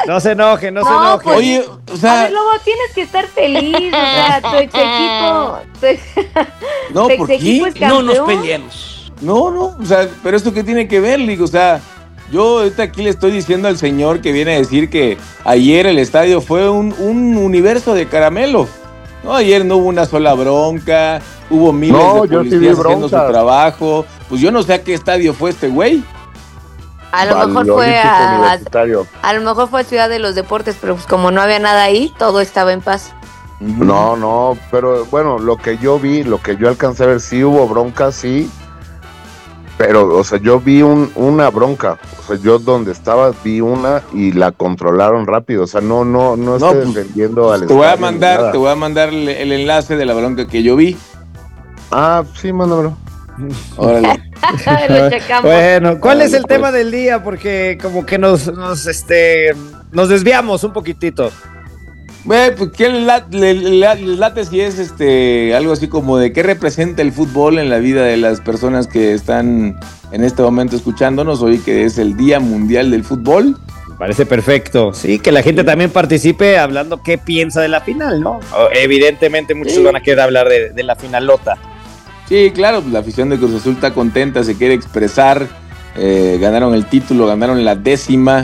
No se enoje, no se No, enoje. pues, Oye, o sea, a ver, Lobo, tienes que estar feliz, o sea, tu ex equipo, no, tu ex ¿por qué? equipo es No nos campeón. peleemos. No, o sea, pero ¿esto qué tiene que ver, Ligo? O sea, yo ahorita aquí le estoy diciendo al señor que viene a decir que ayer el estadio fue un universo de caramelo. No, ayer no hubo una sola bronca, hubo miles No, de yo sí vi policías haciendo su broncas. trabajo. Pues yo no sé a qué estadio fue este güey. A lo Al mejor fue Olímpico a Universitario. lo mejor fue a Ciudad de los Deportes, pero pues como no había nada ahí, todo estaba en paz. No, pero bueno, lo que yo alcancé a ver, sí hubo bronca, sí. Pero, o sea, yo vi una bronca. O sea, yo donde estaba vi una y la controlaron rápido. O sea, no estoy pues, defendiendo al Te voy a estadio ni mandar, nada. te voy a mandar el enlace de la bronca que yo vi. Ah, sí, mándamelo. Órale. Lo checamos. Bueno, ¿cuál es el Pues. tema del día? Porque como que nos desviamos un poquitito. Güey, pues ¿qué les late si es algo así como de qué representa el fútbol en la vida de las personas que están en este momento escuchándonos hoy, que es el Día Mundial del Fútbol? Me parece perfecto. Sí, que la gente también participe hablando qué piensa de la final, ¿no? Evidentemente muchos Sí. van a querer hablar de la finalota. Sí, claro, pues la afición de Cruz Azul está contenta, se quiere expresar, ganaron el título, ganaron la 10ª,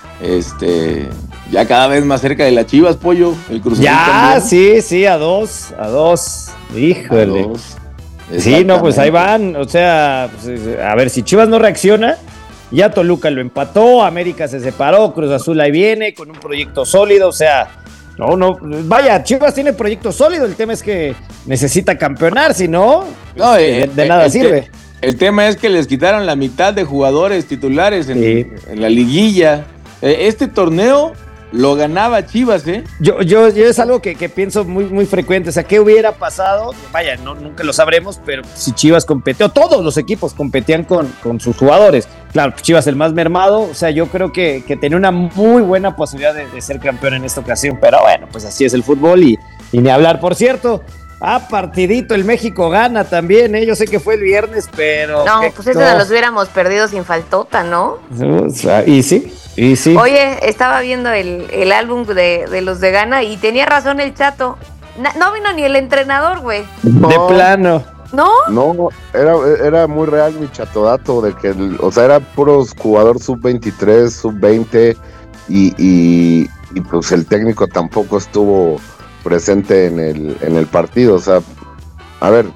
ya cada vez más cerca de las Chivas, Pollo, el Cruz Azul Ya, también. sí, a dos. Híjole. A dos. Sí, no, pues ahí Exactamente. van. O sea, pues, a ver, si Chivas no reacciona, ya Toluca lo empató, América se separó, Cruz Azul ahí viene con un proyecto sólido. O sea, no, vaya, Chivas tiene proyecto sólido. El tema es que necesita campeonar, si no, No, de nada sirve. El tema es que les quitaron la mitad de jugadores titulares Sí. en la liguilla. Este torneo lo ganaba Chivas, ¿eh? Yo es algo que pienso muy frecuente. O sea, ¿qué hubiera pasado? Vaya, nunca lo sabremos, pero si Chivas competió, todos los equipos competían con sus jugadores. Claro, Chivas el más mermado. O sea, yo creo que tenía una muy buena posibilidad de ser campeón en esta ocasión. Pero bueno, pues así es el fútbol y ni hablar. Por cierto, partidito, el México gana también, ¿eh? Yo sé que fue el viernes, pero... No, pues eso nos los hubiéramos perdido sin faltota, ¿no? O sea, y sí. Oye, estaba viendo el álbum de los de Gana y tenía razón el Chato. No vino ni el entrenador, güey. De plano. ¿No? No, era muy real mi chatodato de que, o sea, era puros jugador sub-23, sub-20 y pues el técnico tampoco estuvo presente en el partido. O sea, a ver,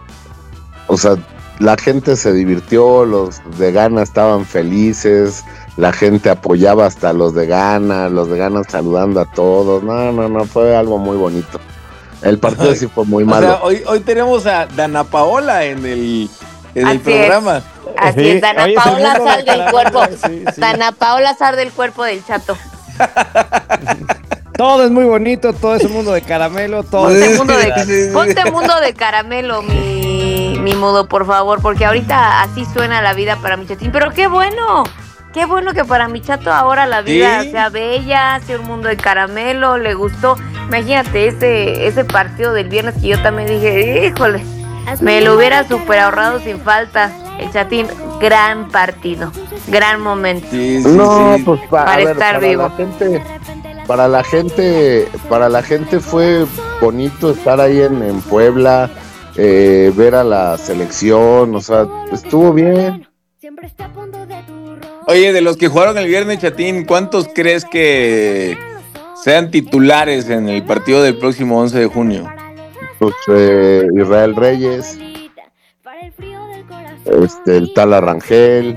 o sea, la gente se divirtió, los de Gana estaban felices, la gente apoyaba hasta a los de Gana saludando a todos. No, fue algo muy bonito. El partido sí fue muy malo. O sea, hoy tenemos a Dana Paola en el Así programa. Así Sí, es, Dana oye, Paola segundo sal del caramelo, cuerpo. sí. Dana Paola sal del cuerpo del Chato. Todo es muy bonito, todo es un mundo de caramelo, todo Ponte es... mundo de caramelo, mi mudo, por favor, porque ahorita así suena la vida para mi chatín. Pero qué bueno que para mi Chato ahora la vida Sí. sea bella, sea un mundo de caramelo, le gustó. Imagínate ese partido del viernes que yo también dije, híjole, me lo hubiera super ahorrado sin falta. El Chatín, gran partido, gran momento. Sí, No, sí. pues Para estar vivo. Para la gente fue bonito estar ahí en Puebla, ver a la selección, o sea, estuvo bien. Oye, de los que jugaron el viernes, Chatín, ¿cuántos crees que sean titulares en el partido del próximo 11 de junio? Pues Israel Reyes, el Tala Rangel,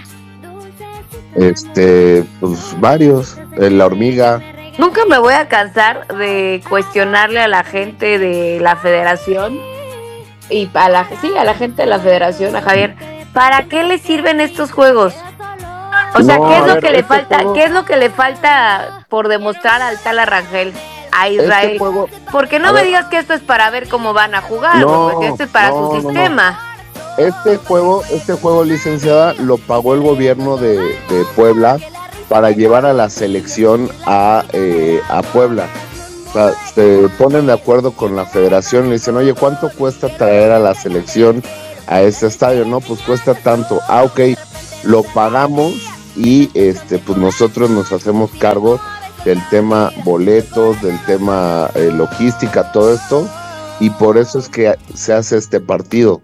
pues varios, la Hormiga. Nunca me voy a cansar de cuestionarle a la gente de la federación y a la gente de la federación, a Javier, ¿para qué le sirven estos juegos? O sea, No, ¿qué es a lo ver, que le este falta? juego- ¿Qué es lo que le falta por demostrar al Tala Rangel, a Israel? Este juego- Porque no a me ver. digas que esto es para ver cómo van a jugar, No, porque esto es para no, su no, sistema. Este juego, licenciada, lo pagó el gobierno de Puebla para llevar a la selección a Puebla. O sea, se ponen de acuerdo con la federación y le dicen, oye, ¿cuánto cuesta traer a la selección a este estadio? No, pues cuesta tanto. Ah, ok, lo pagamos y pues nosotros nos hacemos cargo del tema boletos, del tema logística, todo esto, y por eso es que se hace este partido.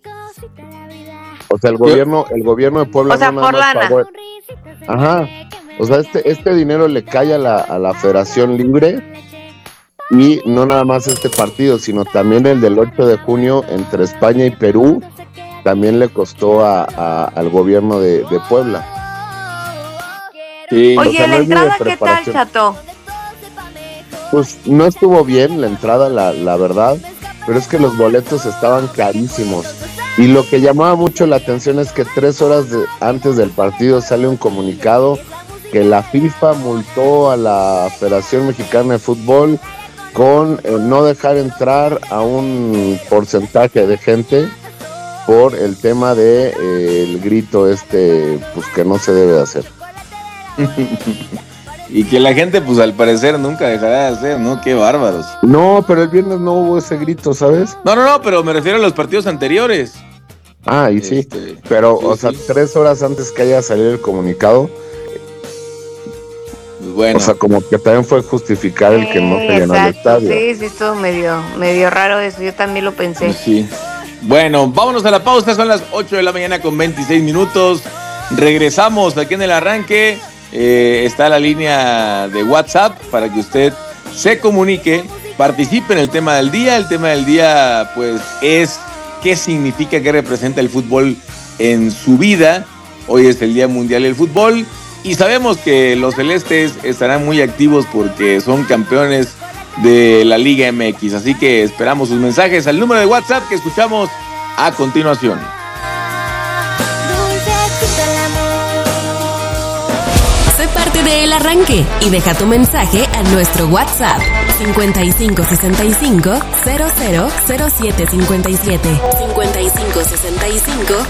O sea, el gobierno de Puebla, o sea, no por nada más lana. pagó. Ajá. O sea, este dinero le cae a la Federación Libre, y no nada más este partido, sino también el del 8 de junio entre España y Perú, también le costó al gobierno de Puebla. Sí. Oye, o sea, la no es ni de entrada, ¿qué tal, preparación. Chato? Pues no estuvo bien la entrada, la verdad, pero es que los boletos estaban carísimos. Y lo que llamaba mucho la atención es que 3 horas antes del partido sale un comunicado que la FIFA multó a la Federación Mexicana de Fútbol con no dejar entrar a un porcentaje de gente por el tema de el grito pues que no se debe de hacer. Y que la gente, pues al parecer nunca dejará de hacer, ¿no? Qué bárbaros. No, pero el viernes no hubo ese grito, ¿sabes? No, pero me refiero a los partidos anteriores. Ah, y sí, pero, sí, o sea, sí. 3 horas antes que haya salido el comunicado, Pues bueno. o sea, como que también fue justificar el que no se llenó el Exacto, estadio. sí, estuvo medio raro eso, yo también lo pensé. Pues sí. Bueno, vámonos a la pausa, son las 8 de la mañana con 26 minutos. Regresamos aquí en el arranque. Está la línea de WhatsApp para que usted se comunique, participe en el tema del día. El tema del día, pues, es qué significa, qué representa el fútbol en su vida. Hoy es el Día Mundial del Fútbol y sabemos que los celestes estarán muy activos porque son campeones de la Liga MX. Así que esperamos sus mensajes al número de WhatsApp que escuchamos a continuación. Sé parte de El Arranque y deja tu mensaje a nuestro WhatsApp 5565 000757 5565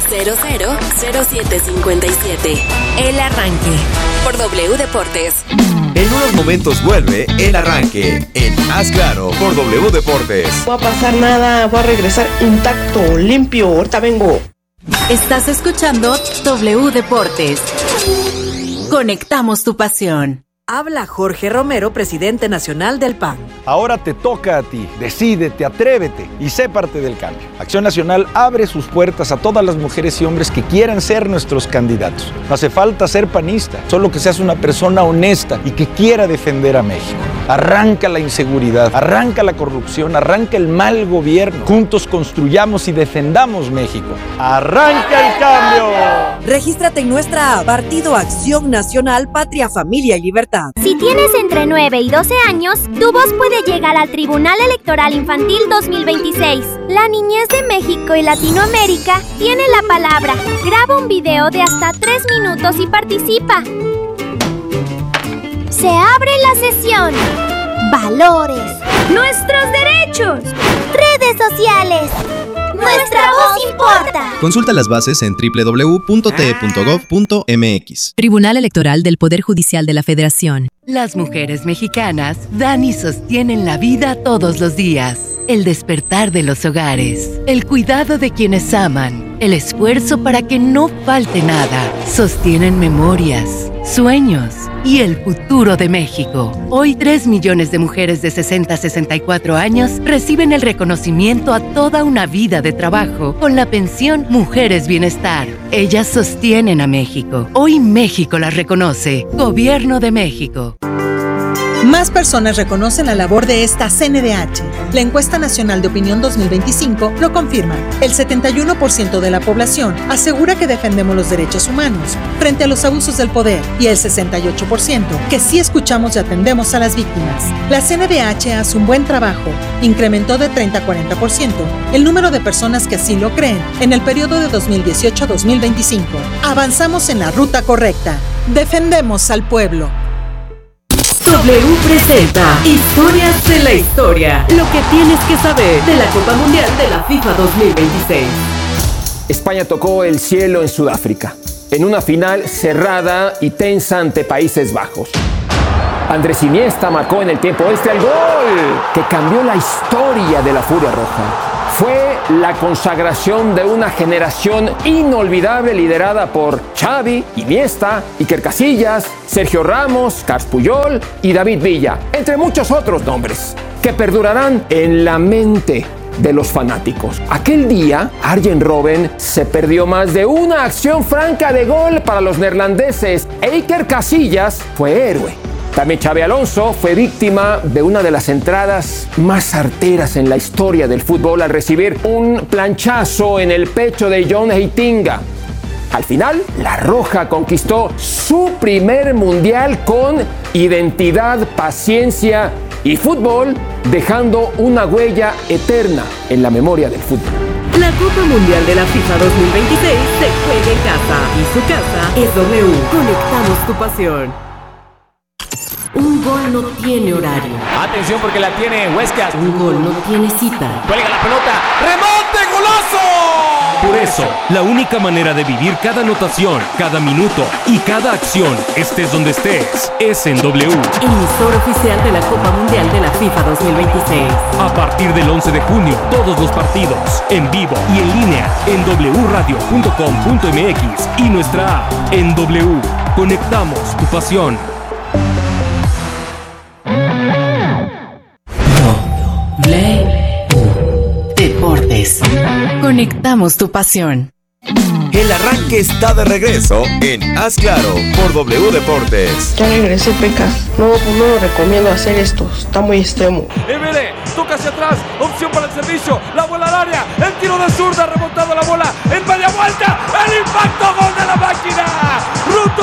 000757. El Arranque por W Deportes. En unos momentos vuelve El Arranque en Haz Claro por W Deportes. No va a pasar nada, voy a regresar intacto, limpio, ahorita vengo. Estás escuchando W Deportes. Conectamos tu pasión. Habla Jorge Romero, presidente nacional del PAN. Ahora te toca a ti. Decídete, atrévete y sé parte del cambio. Acción Nacional abre sus puertas a todas las mujeres y hombres que quieran ser nuestros candidatos. No hace falta ser panista, solo que seas una persona honesta y que quiera defender a México. Arranca la inseguridad, arranca la corrupción, arranca el mal gobierno. Juntos construyamos y defendamos México. ¡Arranca el cambio! Regístrate en nuestra app Partido Acción Nacional, Patria, Familia y Libertad. Si tienes entre 9 y 12 años, tu voz puede llegar al Tribunal Electoral Infantil 2026. La niñez de México y Latinoamérica tiene la palabra. Graba un video de hasta 3 minutos y participa. Se abre la sesión. Valores. Nuestros derechos. Redes sociales. Nuestra voz importa. Consulta las bases en www.te.gov.mx. Tribunal Electoral del Poder Judicial de la Federación. Las mujeres mexicanas dan y sostienen la vida todos los días. El despertar de los hogares, el cuidado de quienes aman, el esfuerzo para que no falte nada. Sostienen memorias, sueños y el futuro de México. Hoy 3 millones de mujeres de 60 a 64 años reciben el reconocimiento a toda una vida de trabajo con la pensión Mujeres Bienestar. Ellas sostienen a México. Hoy México las reconoce. Gobierno de México. Más personas reconocen la labor de esta CNDH. La encuesta nacional de opinión 2025 lo confirma. El 71% de la población asegura que defendemos los derechos humanos frente a los abusos del poder y el 68% que sí escuchamos y atendemos a las víctimas. La CNDH hace un buen trabajo. Incrementó de 30 a 40% el número de personas que así lo creen en el periodo de 2018 a 2025. Avanzamos en la ruta correcta. Defendemos al pueblo. W presenta Historias de la Historia. Lo que tienes que saber de la Copa Mundial de la FIFA 2026. España tocó el cielo en Sudáfrica, en una final cerrada y tensa ante Países Bajos. Andrés Iniesta marcó en el tiempo extra el gol que cambió la historia de la Furia Roja. Fue la consagración de una generación inolvidable liderada por Xavi, Iniesta, Iker Casillas, Sergio Ramos, Carles Puyol y David Villa, entre muchos otros nombres, que perdurarán en la mente de los fanáticos. Aquel día, Arjen Robben se perdió más de una acción franca de gol para los neerlandeses e Iker Casillas fue héroe. También Xabi Alonso fue víctima de una de las entradas más certeras en la historia del fútbol al recibir un planchazo en el pecho de John Heitinga. Al final, la Roja conquistó su primer mundial con identidad, paciencia y fútbol, dejando una huella eterna en la memoria del fútbol. La Copa Mundial de la FIFA 2026 se juega en casa y su casa es W. Conectamos tu pasión. Un gol no tiene horario. Atención porque la tiene Huescas. Un gol no tiene cita. Cuelga la pelota. ¡Remonte, golazo! Por eso, la única manera de vivir cada anotación, cada minuto y cada acción, estés donde estés, es en W. Emisor oficial de la Copa Mundial de la FIFA 2026. A partir del 11 de junio, todos los partidos, en vivo y en línea, en wradio.com.mx y nuestra app en W. Conectamos tu pasión. Deportes. Conectamos tu pasión. El arranque está de regreso en Haz Claro por W Deportes. Ya regresé, Pecas. No lo recomiendo hacer esto. Está muy extremo. Mire, toca hacia atrás. Opción para el servicio. La bola al área. El tiro de zurda. Remontado la bola. En media vuelta. El impacto. Gol de la máquina. Ruto